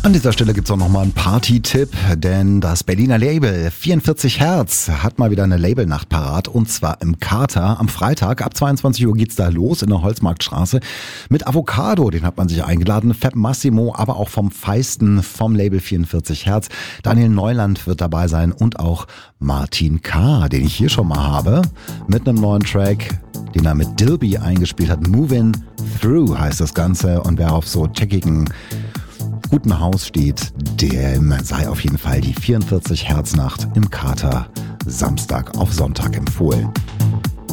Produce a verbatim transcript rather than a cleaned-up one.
An dieser Stelle gibt's auch nochmal einen Party-Tipp, denn das Berliner Label vierundvierzig Hertz hat mal wieder eine Labelnacht parat und zwar im Kater am Freitag. Ab zweiundzwanzig Uhr geht's da los in der Holzmarktstraße mit Avocado, den hat man sich eingeladen, Fab Massimo, aber auch vom Feisten vom Label vierundvierzig Hertz. Daniel Neuland wird dabei sein und auch Martin K., den ich hier schon mal habe, mit einem neuen Track, den er mit Dilby eingespielt hat. Movin' Through heißt das Ganze und wer auf so checkigen guten Haus steht, dem sei auf jeden Fall die vierundvierzig Hertz Nacht im Kater Samstag auf Sonntag empfohlen.